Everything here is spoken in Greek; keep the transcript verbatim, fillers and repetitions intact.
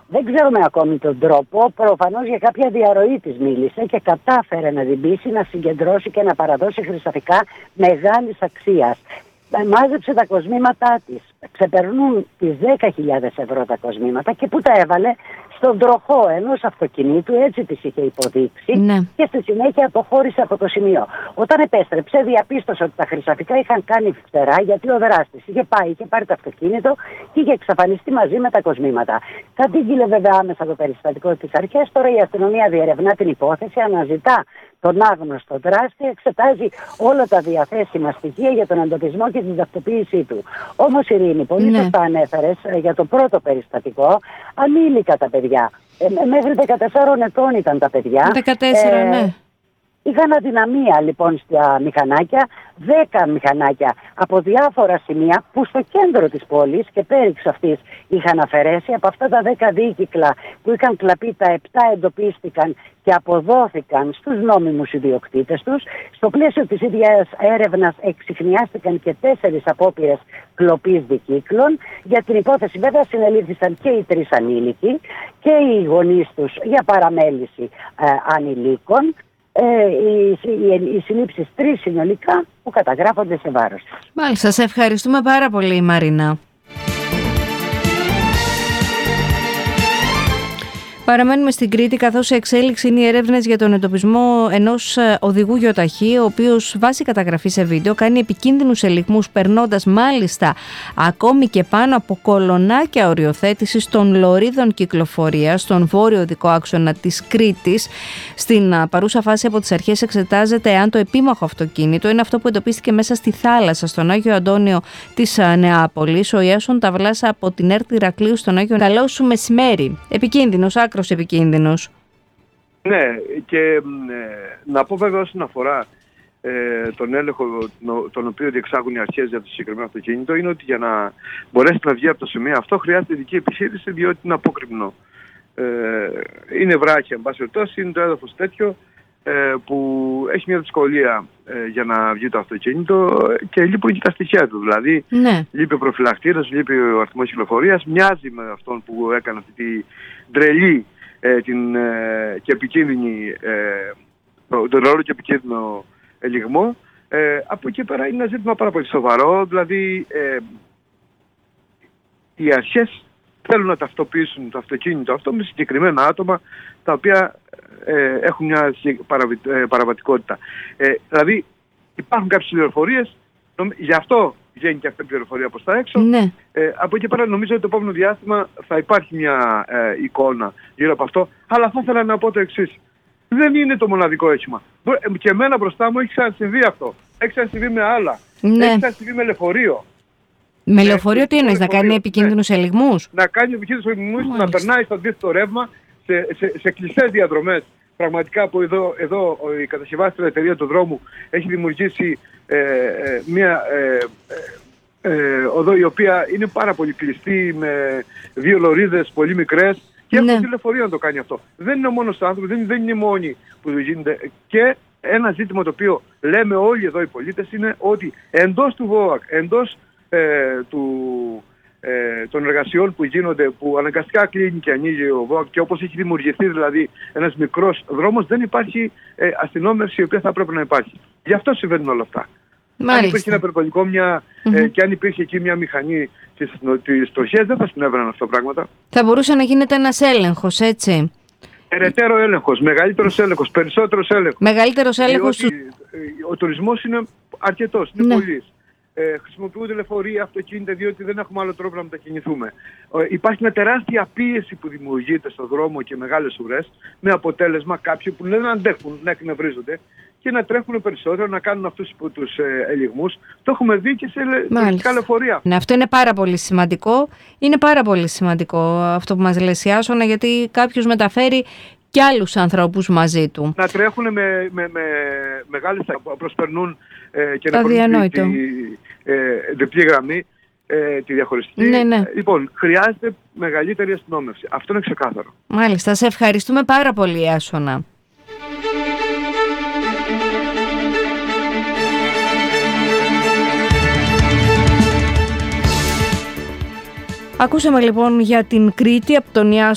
Δεν ξέρουμε ακόμη τον τρόπο. Προφανώς για κάποια διαρροή της μίλησε και κατάφερε να την πείσει να συγκεντρώσει και να παραδώσει χρυσαφικά μεγάλης αξίας. Μάζεψε τα κοσμήματά της. Ξεπερνούν τις δέκα χιλιάδες ευρώ τα κοσμήματα και που τα έβαλε στον τροχό ενός αυτοκινήτου, έτσι της είχε υποδείξει, ναι. και στη συνέχεια αποχώρησε από το σημείο. Όταν επέστρεψε, διαπίστωσε ότι τα χρυσαφικά είχαν κάνει φτερά, γιατί ο δράστης είχε πάει, είχε πάρει το αυτοκίνητο και είχε εξαφανιστεί μαζί με τα κοσμήματα. Κατήγγειλε βέβαια άμεσα το περιστατικό στις αρχές. Τώρα η αστυνομία διερευνά την υπόθεση, αναζητά τον άγνωστο δράστη, εξετάζει όλα τα διαθέσιμα στοιχεία για τον εντοπισμό και την ταυτοποίησή του. Όμως, Ειρήνη, πολύ ναι. σωστά ανέφερες για το πρώτο περιστατικό, ανήλικα τα παιδιά. Ε, μέχρι δεκατεσσάρων ετών ήταν τα παιδιά. δεκατέσσερα, ε, ναι. Είχαν αδυναμία λοιπόν στα μηχανάκια, δέκα μηχανάκια από διάφορα σημεία που στο κέντρο της πόλης και πέριξ αυτής είχαν αφαιρέσει. Από αυτά τα δέκα δίκυκλα που είχαν κλαπεί, τα επτά εντοπίστηκαν και αποδόθηκαν στους νόμιμους ιδιοκτήτες τους. Στο πλαίσιο της ίδιας έρευνας εξιχνιάστηκαν και τέσσερις απόπειρες κλοπής δικύκλων. Για την υπόθεση βέβαια συνελήφθησαν και οι τρεις ανήλικοι και οι γονείς τους για παραμέληση ε, ανηλίκων. Ε, οι, οι, οι συλλήψεις τρεις συνολικά που καταγράφονται σε βάρος. Μάλιστα, σε ευχαριστούμε πάρα πολύ, Μαρίνα. Παραμένουμε στην Κρήτη, καθώς σε εξέλιξη είναι οι έρευνες για τον εντοπισμό ενός οδηγού γιοταχή, ο οποίος βάσει καταγραφή σε βίντεο κάνει επικίνδυνους ελιγμούς, περνώντας μάλιστα ακόμη και πάνω από κολονάκια οριοθέτησης των λωρίδων κυκλοφορίας στον βόρειο οδικό άξονα της Κρήτης. Στην παρούσα φάση από τις αρχές εξετάζεται αν το επίμαχο αυτοκίνητο είναι αυτό που εντοπίστηκε μέσα στη θάλασσα στον Άγιο Αντώνιο της Νεάπολης. Ο Ιάσον Ταβλάς από την ΕΡΤ Ηρακλείου στον Άγιο. Καλό σου μεσημέρι. Επικίνδυνος, άκρος επικίνδυνος. Ναι, και ε, να πω βέβαια όσον αφορά ε, τον έλεγχο τον οποίο διεξάγουν οι αρχές για το συγκεκριμένο αυτοκίνητο, είναι ότι για να μπορέσει να βγει από το σημείο αυτό χρειάζεται ειδική επιχείρηση, διότι είναι απόκρημνο. Ε, είναι βράχια, εν πάση περιπτώσει, είναι το έδαφος τέτοιο ε, που έχει μια δυσκολία ε, για να βγει το αυτοκίνητο και λείπουν και τα στοιχεία του. Δηλαδή, ναι. λείπει ο προφυλακτήρας, λείπει ο αριθμός κυκλοφορίας, μοιάζει με αυτόν που έκανε αυτή τη τρελή ε, την, ε, και επικίνδυνη, ε, τον ρόλο και επικίνδυνο ελιγμό. Ε, από εκεί πέρα είναι ένα ζήτημα πάρα πολύ σοβαρό, δηλαδή ε, οι αρχές θέλουν να ταυτοποιήσουν το αυτοκίνητο αυτό με συγκεκριμένα άτομα τα οποία ε, έχουν μια παραβι, ε, παραβατικότητα. Ε, δηλαδή υπάρχουν κάποιες πληροφορίες, γι' αυτό βγαίνει και αυτή η πληροφορία προς τα έξω. Ναι. Ε, από εκεί πέρα νομίζω ότι το επόμενο διάστημα θα υπάρχει μια ε, εικόνα γύρω από αυτό. Αλλά θα ήθελα να πω το εξής. Δεν είναι το μοναδικό όχημα. Και εμένα μπροστά μου έχει ξανασυμβεί αυτό. Έχει ξανασυμβεί με άλλα. Ναι. Έχει ξανασυμβεί με λεωφορείο. Με λεωφορείο τι εννοείς, να κάνει επικίνδυνους ναι. ελιγμούς? Να κάνει επικίνδυνους ελιγμούς, να περνάει στο αντίθετο ρεύμα σε, σε, σε κλειστές διαδρομές. Πραγματικά που εδώ, εδώ η κατασκευάστρια εταιρεία του δρόμου έχει δημιουργήσει ε, ε, μια ε, ε, ε, οδό η οποία είναι πάρα πολύ κλειστή, με δύο λωρίδες πολύ μικρές και ναι. έχουν τη λεωφορεία να το κάνει αυτό. Δεν είναι ο μόνος άνθρωπος, δεν, δεν είναι μόνοι που το γίνεται. Και ένα ζήτημα το οποίο λέμε όλοι εδώ οι πολίτες είναι ότι εντός του ΒΟΑΚ, εντός ε, του... Ε, των εργασιών που γίνονται, που αναγκαστικά κλείνει και ανοίγει ο ΒΟΑΚ και όπως έχει δημιουργηθεί δηλαδή ένας μικρός δρόμος, δεν υπάρχει ε, αστυνόμευση η οποία θα πρέπει να υπάρχει. Γι' αυτό συμβαίνουν όλα αυτά. Μάλιστα. Αν υπήρχε ένα περιπολικό μια, mm-hmm. ε, και αν υπήρχε εκεί μια μηχανή της τροχιάς, δεν θα συνέβαιναν αυτά τα πράγματα. Θα μπορούσε να γίνεται ένας έλεγχος, έτσι. Περαιτέρω έλεγχος, μεγαλύτερος έλεγχος, περισσότερος έλεγχος. Μεγαλύτερος έλεγχος. Διότι, του... Ο τουρισμός είναι αρκετός, είναι ναι. πολύς. Ε, χρησιμοποιούνται λεωφορεία, αυτοκίνητα, διότι δεν έχουμε άλλο τρόπο να μετακινηθούμε. Ε, υπάρχει μια τεράστια πίεση που δημιουργείται στον δρόμο και μεγάλες ουρές, με αποτέλεσμα κάποιοι που δεν αντέχουν να εκνευρίζονται και να τρέχουν περισσότερο, να κάνουν αυτούς τους ε, ελιγμούς. Το έχουμε δει και σε τουριστικά λεωφορεία. Ναι, αυτό είναι πάρα πολύ σημαντικό. Είναι πάρα πολύ σημαντικό αυτό που μας λες, Ιάσονα, γιατί κάποιος μεταφέρει και άλλους ανθρώπους μαζί του. Να τρέχουν με, με, με μεγάλες, προσπερνούν ε, και το να περνούν τη ε, διπλή γραμμή, ε, τη διαχωριστική. Ναι, ναι. Λοιπόν, χρειάζεται μεγαλύτερη αστυνόμευση. Αυτό είναι ξεκάθαρο. Μάλιστα, σε ευχαριστούμε πάρα πολύ, Ιάσονα. Ακούσαμε λοιπόν για την Κρήτη από τον Ιάσονα.